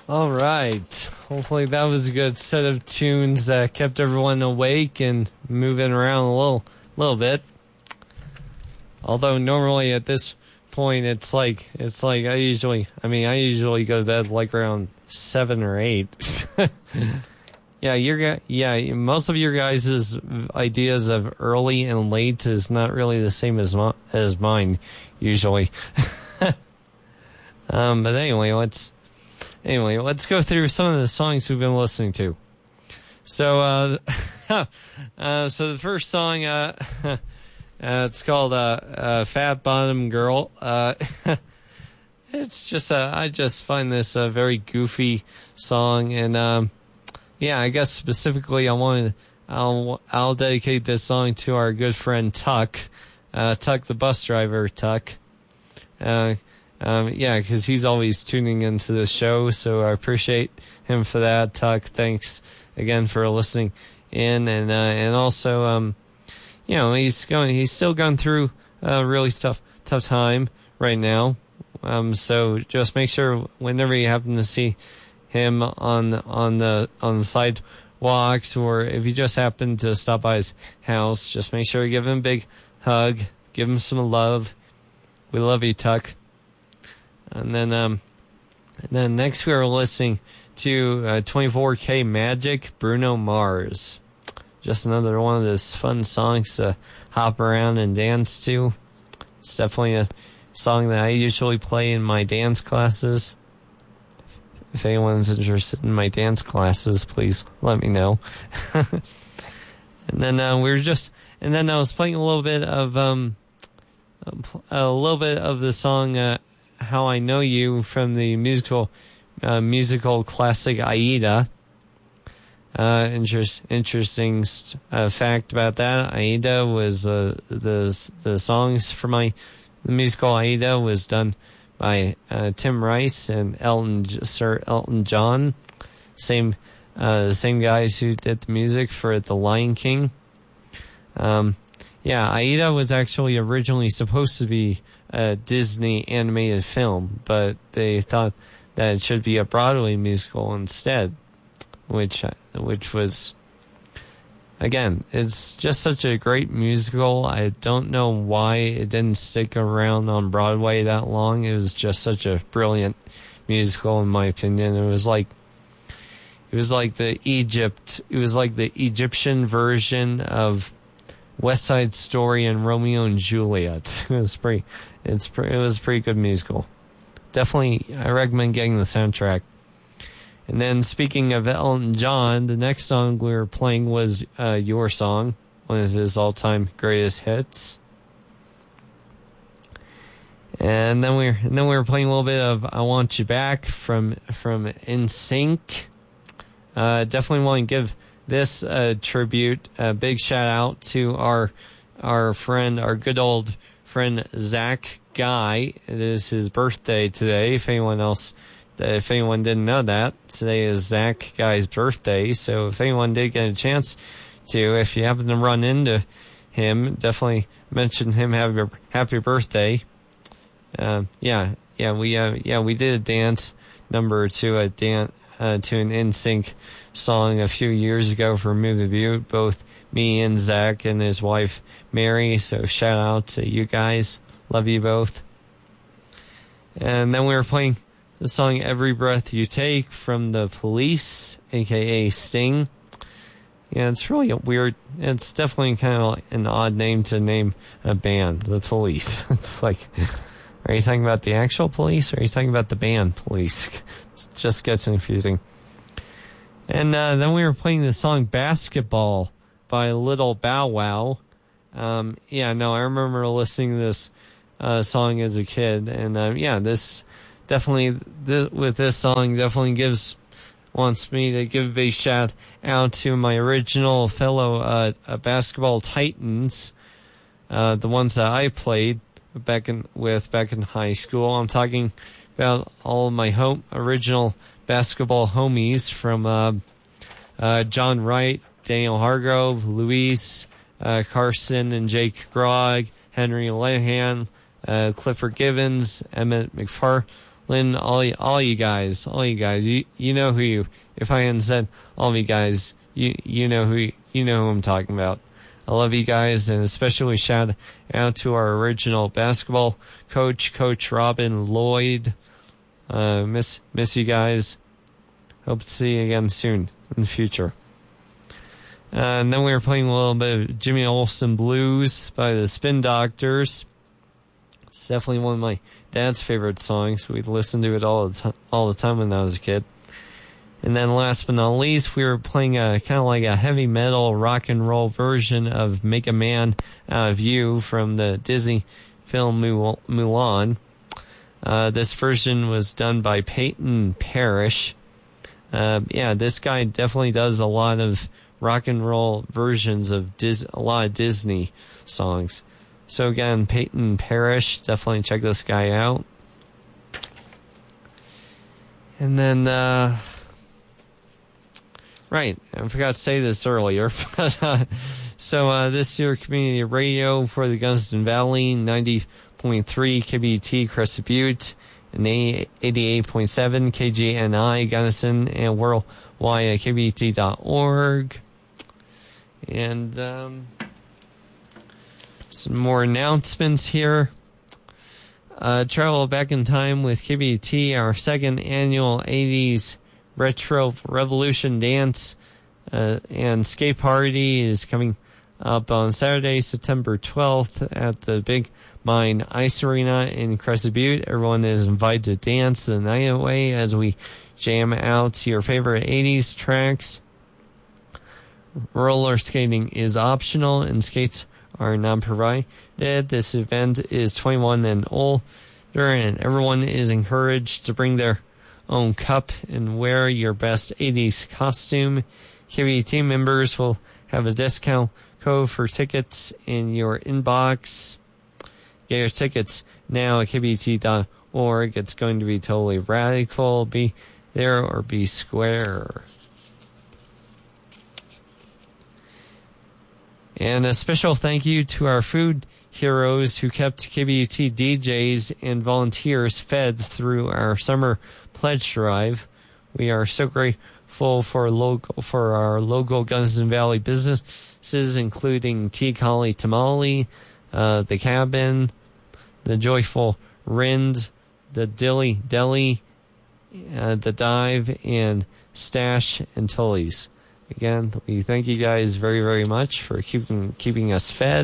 All right. Hopefully that was a good set of tunes that kept everyone awake and moving around a little bit. Although normally at this point it's like I usually go to bed like around 7 or 8. Most of your guys' ideas of early and late is not really the same as mine usually. But anyway, let's go through some of the songs we've been listening to. So so the first song it's called Fat Bottom Girl. It's just I just find this a very goofy song, and I guess specifically I'll dedicate this song to our good friend Tuck, Tuck the bus driver, Tuck. Because he's always tuning into the show, so I appreciate him for that. Tuck, thanks again for listening in, and also he's still going through a really tough time right now. So just make sure whenever you happen to see him on the sidewalks, or if you just happen to stop by his house, just make sure you give him a big hug, give him some love. We love you, Tuck. And then next we are listening to 24K Magic, Bruno Mars. Just another one of those fun songs to hop around and dance to. It's definitely a song that I usually play in my dance classes. If anyone's interested in my dance classes, please let me know. And then I was playing a little bit of the song How I Know You from the musical classic Aida. Interesting fact about that. Aida was the songs for the musical Aida was done by Tim Rice and Sir Elton John, same guys who did the music for The Lion King. Aida was actually originally supposed to be a Disney animated film, but they thought that it should be a Broadway musical instead, which was, again, it's just such a great musical. I don't know why it didn't stick around on Broadway that long. It was just such a brilliant musical, in my opinion. It was like the Egyptian version of West Side Story and Romeo and Juliet. It was a pretty good musical. Definitely, I recommend getting the soundtrack. And then, speaking of Elton John, the next song we were playing was Your Song, one of his all-time greatest hits. And then we were playing a little bit of I Want You Back from NSYNC. Definitely want to give this tribute, a big shout out to our good old friend Zach Guy. It is his birthday today. If anyone didn't know that, today is Zach Guy's birthday. So if anyone did get a chance to, if you happen to run into him, definitely mention him happy birthday. We did a dance number to an NSYNC song a few years ago for Movie View, both me and Zach and his wife Mary. So shout out to you guys. Love you both. And then we were playing the song Every Breath You Take from The Police, aka Sting. Yeah, it's really it's definitely kind of like an odd name to name a band, The Police. It's like, are you talking about the actual police, or are you talking about the band Police? It just gets confusing. And then we were playing the song Basketball by Little Bow Wow. I remember listening to this song as a kid, and this song definitely wants me to give a big shout out to my original fellow basketball titans, the ones that I played back in high school. I'm talking about all of my original basketball homies from John Wright, Daniel Hargrove, Luis Carson and Jake Grogg, Henry Lehan, Clifford Givens, Emmett McFarland, Lynn, all you guys, you know who you. If I hadn't said all of you guys, you know who I'm talking about. I love you guys, and especially shout out to our original basketball coach, Coach Robin Lloyd. Miss you guys. Hope to see you again soon in the future. And then we were playing a little bit of Jimmy Olsen Blues by the Spin Doctors. It's definitely one of my dad's favorite songs. We'd listen to it all the time when I was a kid. And then last but not least, we were playing kind of like a heavy metal rock and roll version of Make a Man Out of You from the Disney film Mulan. This version was done by Peyton Parrish. This guy definitely does a lot of rock and roll versions of a lot of Disney songs. So again, Peyton Parrish, definitely check this guy out. And then, right, I forgot to say this earlier, but this is your community radio for the Gunnison Valley, 90.3 KBT Crescent Butte, and 88.7 KGNI Gunnison, and worldwide at kbt.org. And some more announcements here. Travel back in time with KBT, our second annual 80s Retro Revolution Dance and Skate Party is coming up on Saturday, September 12th at the Big Mine Ice Arena in Crescent Butte. Everyone is invited to dance the night away as we jam out to your favorite 80s tracks. Roller skating is optional and skates are not provided. This event is 21 and older, and everyone is encouraged to bring their own cup and wear your best 80s costume. KBT members will have a discount code for tickets in your inbox. Get your tickets now at kbt.org. It's going to be totally radical. Be there or be square. And a special thank you to our food heroes who kept KBUT DJs and volunteers fed through our summer pledge drive. We are so grateful for our local Gunnison Valley businesses, including Tea Collie Tamale, The Cabin, The Joyful Rind, The Dilly Deli, The Dive, and Stash and Tully's. Again, we thank you guys very, very much for keeping us fed.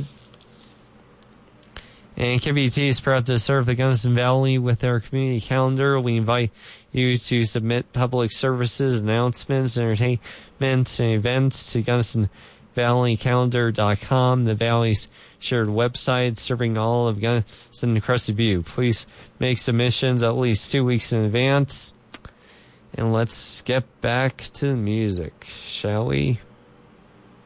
And KBT is proud to serve the Gunnison Valley with our community calendar. We invite you to submit public services, announcements, entertainment, and events to GunnisonValleyCalendar.com, the Valley's shared website serving all of Gunnison and Crescent Butte. Please make submissions at least 2 weeks in advance. And let's get back to the music, shall we?